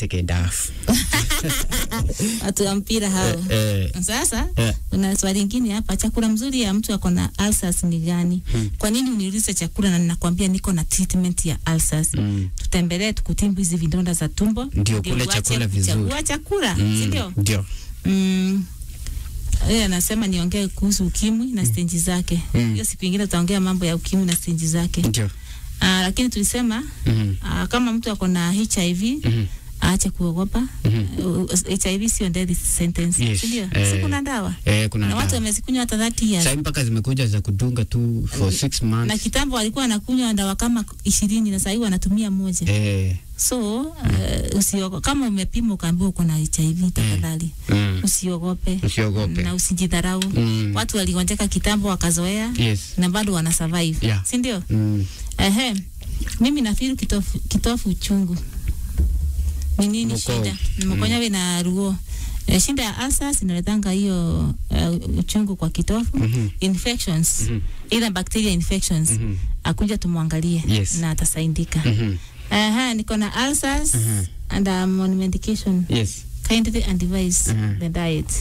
second half. Watu wa mpira hao. Sasa kuna swali lingine hapa, chakula mzuri ya mtu akona ulcers ni gani? Kwa nini uniulize chakula na ninakwambia niko na treatment ya ulcers? Tutembelee tukutimbu hizi vidonda za tumbo. Ndio kula chakula vizuri. Chagua chakula, si ndio? Ndio. Anasema niongee kuhusu ukimwi na stage zake. Hiyo siku nyingine tutaongea mambo ya ukimwi na stage zake. Ndio. Lakini tulisema kama mtu ako na HIV aache kuogopa. HIV sio death sentence. Yes. Ndio. Si kuna dawa. Kuna na watu wamezikunywa hata 30 years. Sasa mpaka zimekuja za kudunga tu for 6 months. Na kitambo walikuwa wanakunywa dawa kama 20 na sasa hivi wanatumia moja. So usiogope kama umepima ukaambiwa uko na HIV tafadhali. Usiogope. Na usijidharau. Watu waligonjeka kitambo wakazoea na bado wana survive. Si ndio? Mimi nafikiri kitofu uchungu. Ni nini shida? Mkonya na ruo. Shida ya ulcers inaletanga hiyo uchungu kwa kitofu. Infections. Ila bacteria infections. Akuja tumwangalie na atasaidika. Niko na ulcers and I'm on medication. Kindly advise the diet.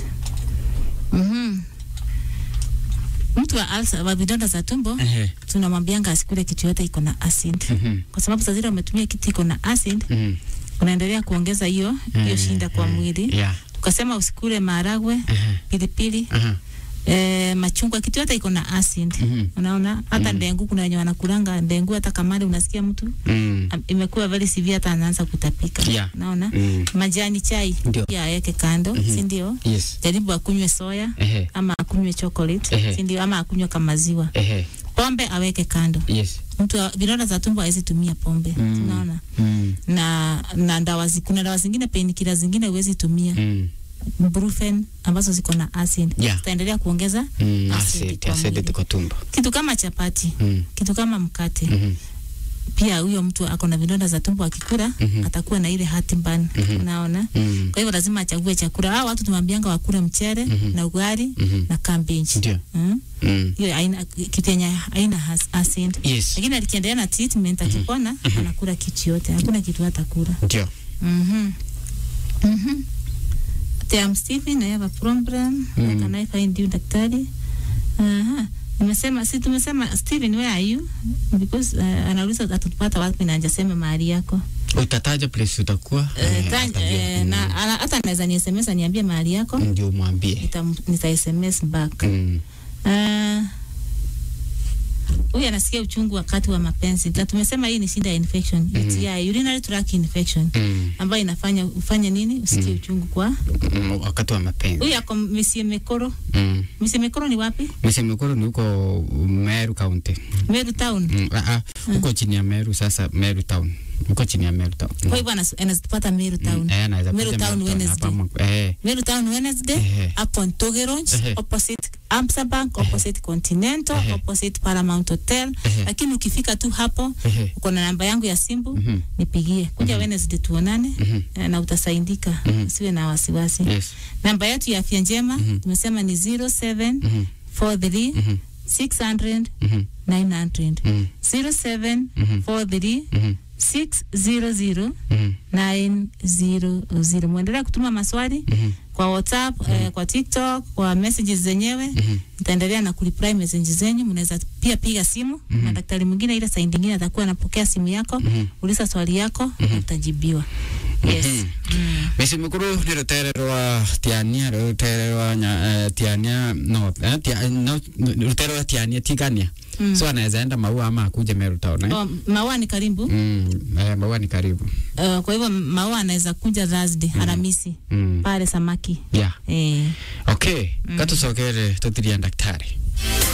Mtu wa ulcer wa vidonda za tumbo tunamwambianga asikule kitu yote iko na acid. Kwa sababu sasa zile umetumia kitu iko na acid unaendelea kuongeza hiyo shinda kwa mwili. Tukasema usikule maharagwe, pilipili, machungwa, kitu yote iko na acid. Unaona hata ndengu, kuna wenye wanakulanga ndengu hata kamari unasikia mtu imekuwa very severe hata anaanza kutapika. Unaona majani chai pia aweke kando, si ndio? Jaribu akunywe soya ama akunywe chocolate, si ndio? Ama akunywe kama maziwa. Pombe aweke kando. Mtu vidonda za tumbo hawezi tumia pombe. Unaona? Na dawa kuna dawa zingine painkiller zingine huwezi tumia. Brufen ambazo ziko na acid. Tutaendelea kuongeza acid kwa tumbo. Kitu kama chapati, kitu kama mkate. Pia huyo mtu ako na vidonda za tumbo akikula atakuwa na ile heartburn. Unaona? Kwa hivyo lazima achague chakula. Hao watu tumwambianga wakule mchele na ugali na cabbage. Hiyo aina acid. Lakini alikiendelea na treatment akipona anakula kitu yote. Hakuna kitu hata kula. Ndio. I'm Stephen, I have a problem. Can I find you, daktari? Tumesema Stephen, where are you? Because anauliza atupata wapi na anasema mahali yako. Utataja place utakuwa? Na hata anaweza ni SMS niambie mahali yako. Ndio mwambie. Nita SMS back. Huyu anasikia uchungu wakati wa mapenzi. Na tumesema hii ni shida ya infection. UTI, urinary tract infection. Ambayo inafanya ufanye nini? Usikie uchungu kwa wakati wa mapenzi. Huyu ako Misiemekoro. Misiemekoro ni wapi? Misiemekoro ni huko Meru County. Meru Town. Huko chini ya Meru, sasa Meru Town. Huko chini ya Meru Town. Kwa hivyo anazipata Meru Town. Meru Town Wednesday. Meru Town Wednesday upon Togeronch, opposite Amsa Bank, opposite Continental, opposite Paramount Hotel. Lakini ukifika tu hapo uko na namba yangu ya simu, nipigie. Kuja Wednesday tuonane na utasaidika. Usiwe na wasiwasi. Namba yetu ya afya njema tumesema ni 0743 600 900. 0743 600 900. Muendelea kutuma maswali kwa WhatsApp, kwa TikTok, kwa messages zenyewe. Nitaendelea na kureply messages zenyu. Mnaweza pia piga simu na daktari mwingine ile saa nyingine atakuwa anapokea simu yako, uliza swali yako na utajibiwa. Misiemekoro ni rutererwa tiania, rutererwa tiania rutererwa tiania tigania. So anaweza enda Maua ama akuje Meru Town. Maua ni karibu. Maua ni karibu. Kwa hivyo Maua anaweza kuja Thursday, Alhamisi pale Samaki. Okay. Katusokere tutiria daktari.